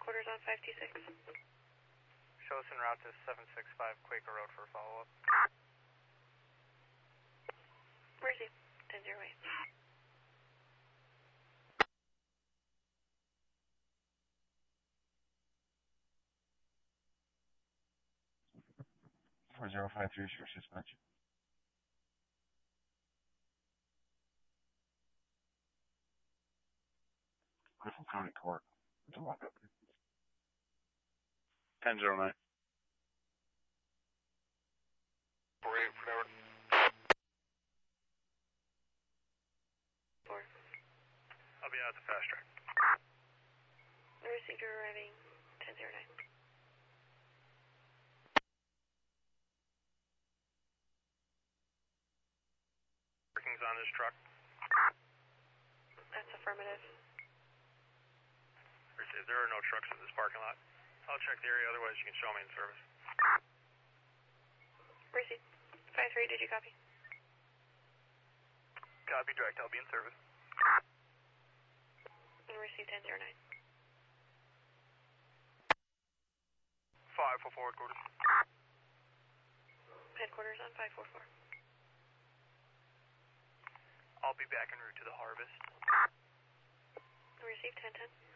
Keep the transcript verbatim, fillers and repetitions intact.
Headquarters on five two six. Show us en route to seven six five Quaker Road for a follow-up. Where is he? ten zero eight. four zero five three, sure, dispatch. Griffin County Court. It's a lockup. ten zero nine. four eight, whatever. Four. I'll be out at the fast track. Received, you're arriving ten zero nine. Parking's on this truck. That's affirmative. There are no trucks in this parking lot. I'll check the area, otherwise you can show me in service. Received. five three, did you copy? Copy, direct, I'll be in service. And received ten zero nine. five four four, headquarters. Headquarters on five four four. I'll be back en route to the Harvest. Received ten ten.